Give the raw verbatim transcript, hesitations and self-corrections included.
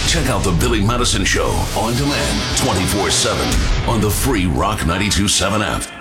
Check out The Billy Madison Show on demand twenty-four seven on the free Rock ninety-two point seven app.